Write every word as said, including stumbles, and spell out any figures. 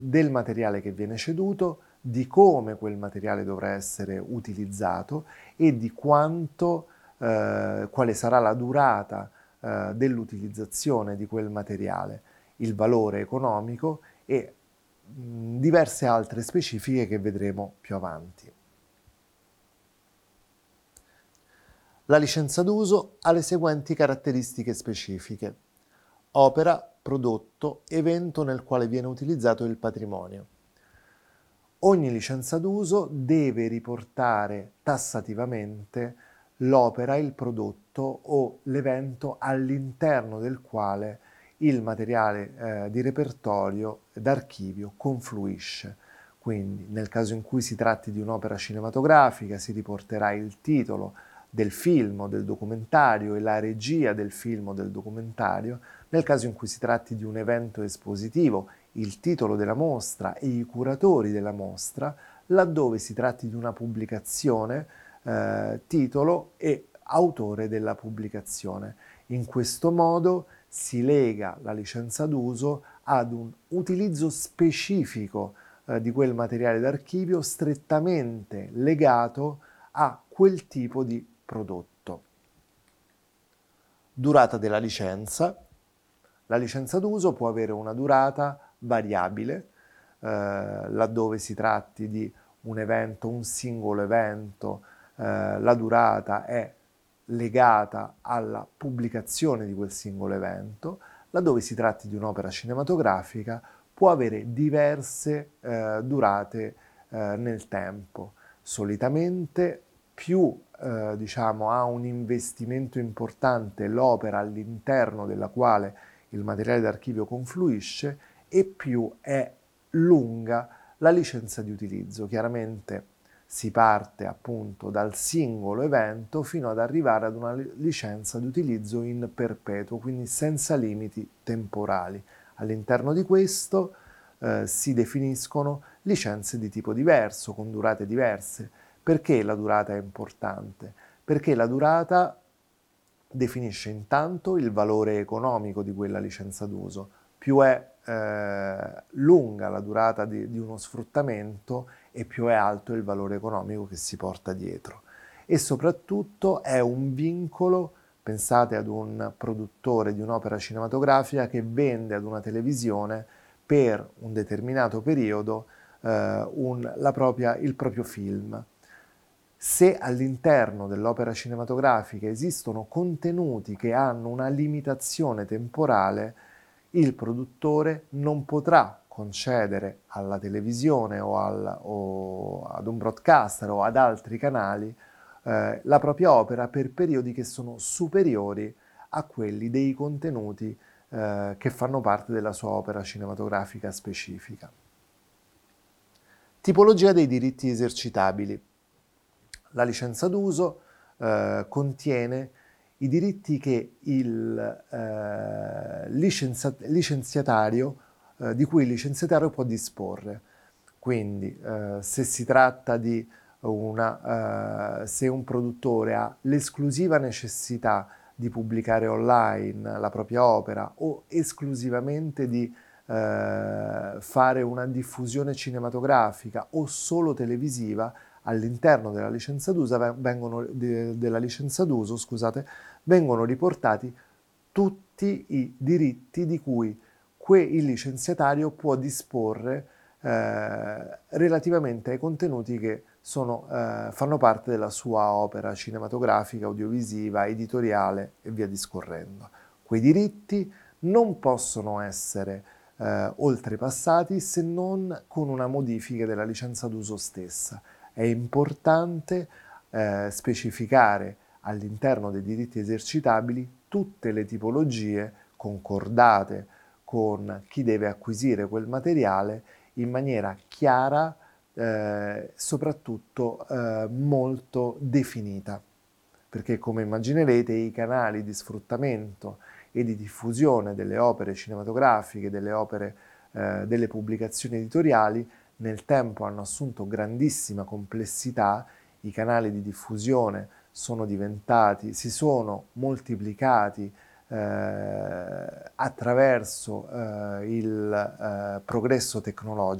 del materiale che viene ceduto, di come quel materiale dovrà essere utilizzato e di quanto, eh, quale sarà la durata eh, dell'utilizzazione di quel materiale, il valore economico e mh, diverse altre specifiche che vedremo più avanti. La licenza d'uso ha le seguenti caratteristiche specifiche: opera, prodotto, evento nel quale viene utilizzato il patrimonio. Ogni licenza d'uso deve riportare tassativamente l'opera, il prodotto o l'evento all'interno del quale il materiale eh, di repertorio d'archivio confluisce. Quindi, nel caso in cui si tratti di un'opera cinematografica, si riporterà il titolo del film o del documentario e la regia del film o del documentario. Nel caso in cui si tratti di un evento espositivo, il titolo della mostra e i curatori della mostra, laddove si tratti di una pubblicazione, eh, titolo e autore della pubblicazione. In questo modo si lega la licenza d'uso ad un utilizzo specifico eh, di quel materiale d'archivio strettamente legato a quel tipo di prodotto. Durata della licenza. La licenza d'uso può avere una durata variabile, eh, laddove si tratti di un evento, un singolo evento, eh, la durata è legata alla pubblicazione di quel singolo evento, laddove si tratti di un'opera cinematografica può avere diverse eh, durate eh, nel tempo. Solitamente più eh, diciamo, ha un investimento importante l'opera all'interno della quale il materiale d'archivio confluisce e più è lunga la licenza di utilizzo. Chiaramente si parte appunto dal singolo evento fino ad arrivare ad una licenza di utilizzo in perpetuo, quindi senza limiti temporali. All'interno di questo eh, si definiscono licenze di tipo diverso, con durate diverse. Perché la durata è importante? Perché la durata definisce intanto il valore economico di quella licenza d'uso. Più è eh, lunga la durata di, di uno sfruttamento e più è alto il valore economico che si porta dietro. E soprattutto è un vincolo, pensate ad un produttore di un'opera cinematografica che vende ad una televisione per un determinato periodo eh, un, la propria, il proprio film. Se all'interno dell'opera cinematografica esistono contenuti che hanno una limitazione temporale, il produttore non potrà concedere alla televisione o, al, o ad un broadcaster o ad altri canali eh, la propria opera per periodi che sono superiori a quelli dei contenuti eh, che fanno parte della sua opera cinematografica specifica. Tipologia dei diritti esercitabili. La licenza d'uso eh, contiene i diritti che il eh, licenza- licenziatario, eh, di cui il licenziatario può disporre. Quindi eh, se si tratta di una, eh, se un produttore ha l'esclusiva necessità di pubblicare online la propria opera o esclusivamente di eh, fare una diffusione cinematografica o solo televisiva, all'interno della licenza d'uso vengono, de, della licenza d'uso, scusate, vengono riportati tutti i diritti di cui que- il licenziatario può disporre eh, relativamente ai contenuti che sono, eh, fanno parte della sua opera cinematografica, audiovisiva, editoriale e via discorrendo. Quei diritti non possono essere eh, oltrepassati se non con una modifica della licenza d'uso stessa. È importante eh, specificare all'interno dei diritti esercitabili tutte le tipologie concordate con chi deve acquisire quel materiale in maniera chiara, eh, soprattutto eh, molto definita, perché come immaginerete i canali di sfruttamento e di diffusione delle opere cinematografiche, delle opere, eh, delle pubblicazioni editoriali nel tempo hanno assunto grandissima complessità, i canali di diffusione sono diventati, si sono moltiplicati eh, attraverso eh, il eh, progresso tecnologico